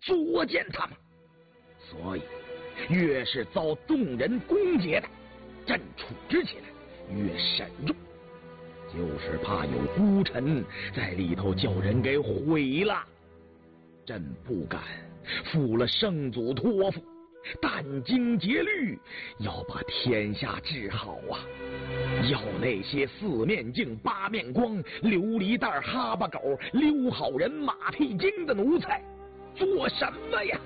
作践他们，所以越是遭众人攻讦的，朕处置起来越慎重，就是怕有孤臣在里头叫人给毁了。朕不敢负了圣祖托付，殚精竭虑要把天下治好啊！要那些四面镜、八面光、琉璃蛋、哈巴狗、溜好人、马屁精的奴才做什么呀？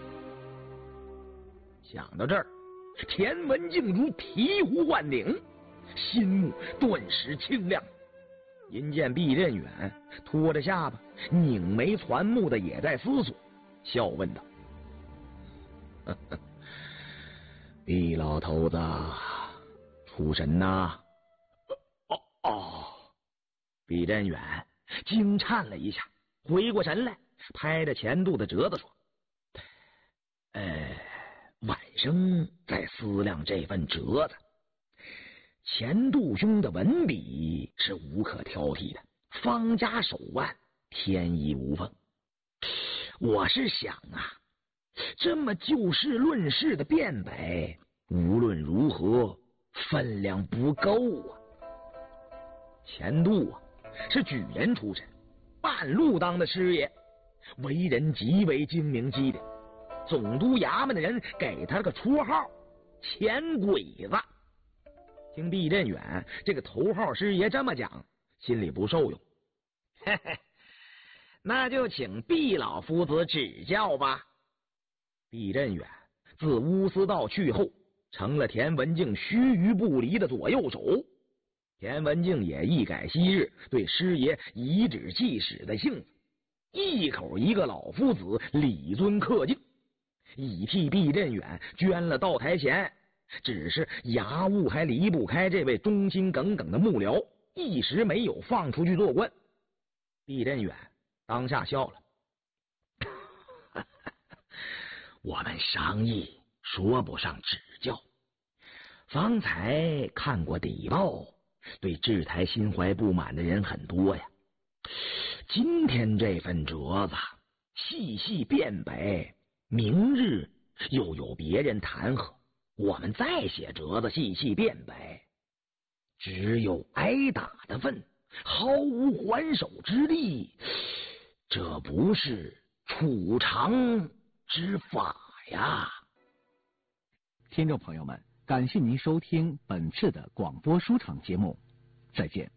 想到这儿，田文镜如醍醐灌顶，心目顿时清亮。因见毕任远拖着下巴，拧眉攒目的也在思索，笑问道：“毕老头子，出神呐？”毕任远惊颤了一下，回过神来，拍着前肚的折子说：“晚生在思量这份折子。钱度兄的文笔是无可挑剔的，方家手腕天衣无缝。我是想啊，这么就事论事的辩白，无论如何分量不够啊。钱度啊，是举人出身，半路当的师爷，为人极为精明机灵。总督衙门的人给他个绰号“钱鬼子”。听毕任远这个头号师爷这么讲，心里不受用。嘿嘿，那就请毕老夫子指教吧。毕任远自乌斯道去后，成了田文镜须臾不离的左右手。田文镜也一改昔日对师爷颐指气使的性子，一口一个老夫子，礼尊恪敬，已替毕任远捐了道台钱。只是衙务还离不开这位忠心耿耿的幕僚，一时没有放出去做官。毕任远当下笑了：“我们商议说不上指教，方才看过邸报，对制台心怀不满的人很多呀。今天这份折子细细辩白，明日又有别人弹劾，我们再写折子细细辩白，只有挨打的份，毫无还手之力，这不是储藏之法呀。” 听众朋友们，感谢您收听本次的广播书场节目，再见。